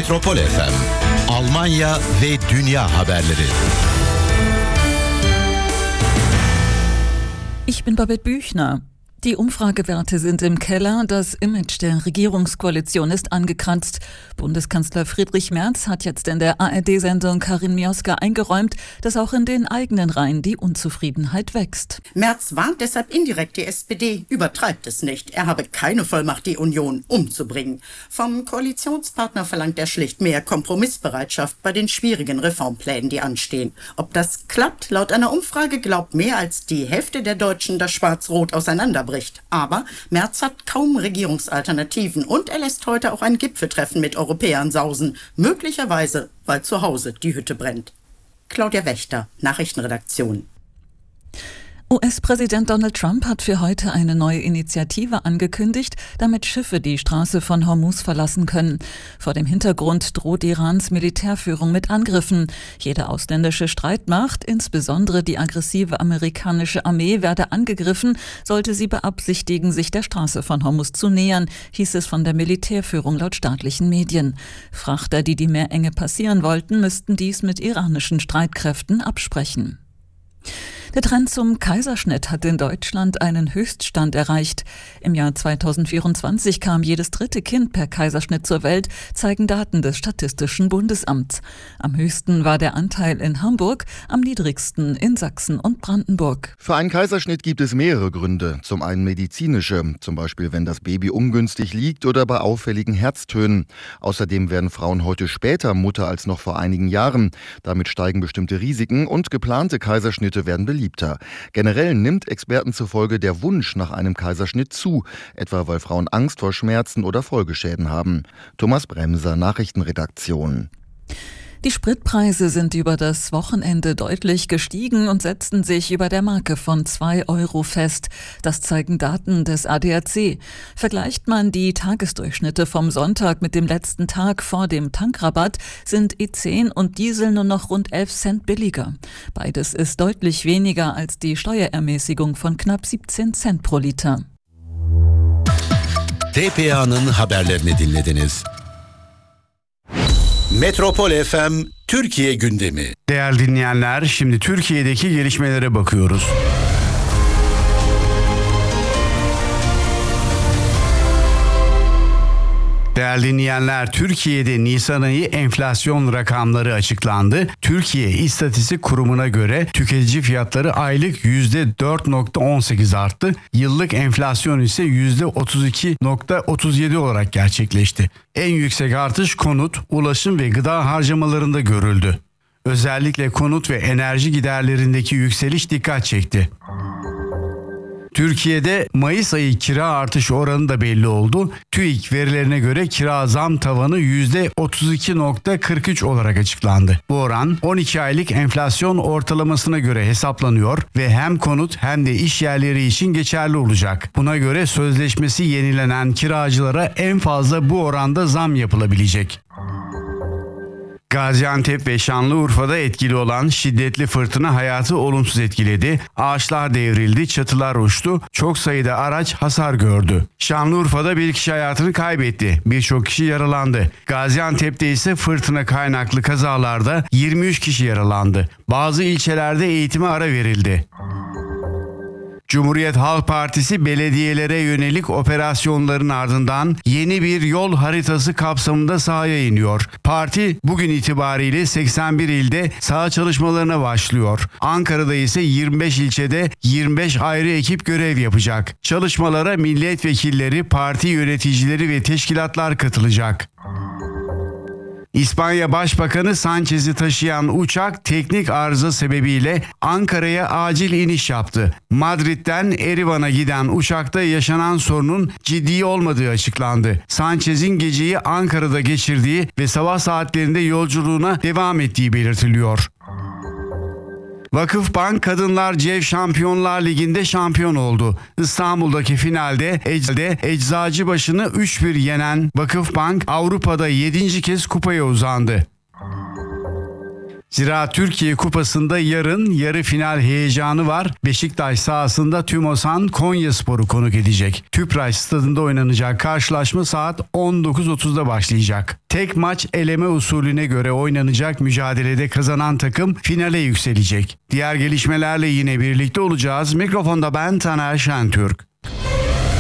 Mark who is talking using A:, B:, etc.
A: Metropol FM, Almanya ve dünya haberleri.
B: Ich bin Babette Büchner. Die Umfragewerte sind im Keller, das Image der Regierungskoalition ist angekratzt. Bundeskanzler Friedrich Merz hat jetzt in der ARD-Sendung Karin Mioska eingeräumt, dass auch in den eigenen Reihen die Unzufriedenheit wächst.
C: Merz warnt deshalb indirekt die SPD, übertreibt es nicht. Er habe keine Vollmacht, die Union umzubringen. Vom Koalitionspartner verlangt er schlicht mehr Kompromissbereitschaft bei den schwierigen Reformplänen, die anstehen. Ob das klappt? Laut einer Umfrage glaubt mehr als die Hälfte der Deutschen, dass Schwarz-Rot auseinanderbricht. Aber Merz hat kaum Regierungsalternativen und er lässt heute auch ein Gipfeltreffen mit Europäern sausen. Möglicherweise, weil zu Hause die Hütte brennt. Claudia Wächter, Nachrichtenredaktion.
B: US-Präsident Donald Trump hat für heute eine neue Initiative angekündigt, damit Schiffe die Straße von Hormuz verlassen können. Vor dem Hintergrund droht Irans Militärführung mit Angriffen. Jede ausländische Streitmacht, insbesondere die aggressive amerikanische Armee, werde angegriffen, sollte sie beabsichtigen, sich der Straße von Hormuz zu nähern, hieß es von der Militärführung laut staatlichen Medien. Frachter, die Meerenge passieren wollten, müssten dies mit iranischen Streitkräften absprechen. Der Trend zum Kaiserschnitt hat in Deutschland einen Höchststand erreicht. Im Jahr 2024 kam jedes dritte Kind per Kaiserschnitt zur Welt, zeigen Daten des Statistischen Bundesamts. Am höchsten war der Anteil in Hamburg, am niedrigsten in Sachsen und Brandenburg.
D: Für einen Kaiserschnitt gibt es mehrere Gründe. Zum einen medizinische, zum Beispiel wenn das Baby ungünstig liegt oder bei auffälligen Herztönen. Außerdem werden Frauen heute später Mutter als noch vor einigen Jahren. Damit steigen bestimmte Risiken und geplante Kaiserschnitte werden beliebter. Generell nimmt Experten zufolge der Wunsch nach einem Kaiserschnitt zu, etwa weil Frauen Angst vor Schmerzen oder Folgeschäden haben. Thomas Bremser, Nachrichtenredaktion.
B: Die Spritpreise sind über das Wochenende deutlich gestiegen und setzten sich über der Marke von 2 Euro fest. Das zeigen Daten des ADAC. Vergleicht man die Tagesdurchschnitte vom Sonntag mit dem letzten Tag vor dem Tankrabatt, sind E10 und Diesel nur noch rund 11 Cent billiger. Beides ist deutlich weniger als die Steuerermäßigung von knapp 17 Cent pro Liter.
A: TPA'nın haberlerini dinlediniz. Metropol FM Türkiye gündemi.
E: Değerli dinleyenler, şimdi Türkiye'deki gelişmelere bakıyoruz. Değerli dinleyenler, Türkiye'de Nisan ayı enflasyon rakamları açıklandı. Türkiye İstatistik Kurumu'na göre tüketici fiyatları aylık %4.18 arttı. Yıllık enflasyon ise %32.37 olarak gerçekleşti. En yüksek artış konut, ulaşım ve gıda harcamalarında görüldü. Özellikle konut ve enerji giderlerindeki yükseliş dikkat çekti. Türkiye'de Mayıs ayı kira artış oranı da belli oldu. TÜİK verilerine göre kira zam tavanı %32.43 olarak açıklandı. Bu oran 12 aylık enflasyon ortalamasına göre hesaplanıyor ve hem konut hem de iş yerleri için geçerli olacak. Buna göre sözleşmesi yenilenen kiracılara en fazla bu oranda zam yapılabilecek. Gaziantep ve Şanlıurfa'da etkili olan şiddetli fırtına hayatı olumsuz etkiledi. Ağaçlar devrildi, çatılar uçtu, çok sayıda araç hasar gördü. Şanlıurfa'da bir kişi hayatını kaybetti, birçok kişi yaralandı. Gaziantep'te ise fırtına kaynaklı kazalarda 23 kişi yaralandı. Bazı ilçelerde eğitime ara verildi. Cumhuriyet Halk Partisi belediyelere yönelik operasyonların ardından yeni bir yol haritası kapsamında sahaya iniyor. Parti bugün itibariyle 81 ilde saha çalışmalarına başlıyor. Ankara'da ise 25 ilçede 25 ayrı ekip görev yapacak. Çalışmalara milletvekilleri, parti yöneticileri ve teşkilatlar katılacak. İspanya Başbakanı Sanchez'i taşıyan uçak teknik arıza sebebiyle Ankara'ya acil iniş yaptı. Madrid'den Erivan'a giden uçakta yaşanan sorunun ciddi olmadığı açıklandı. Sanchez'in geceyi Ankara'da geçirdiği ve sabah saatlerinde yolculuğuna devam ettiği belirtiliyor. Vakıfbank Kadınlar CEV Şampiyonlar Ligi'nde şampiyon oldu. İstanbul'daki finalde Eczacıbaşı'nı 3-1 yenen Vakıfbank Avrupa'da 7. kez kupaya uzandı. Zira Türkiye Kupası'nda yarın yarı final heyecanı var. Beşiktaş sahasında TÜMOSAN Konyaspor'u konuk edecek. Tüpraş stadında oynanacak karşılaşma saat 19.30'da başlayacak. Tek maç eleme usulüne göre oynanacak mücadelede kazanan takım finale yükselecek. Diğer gelişmelerle yine birlikte olacağız. Mikrofonda ben Taner Şentürk.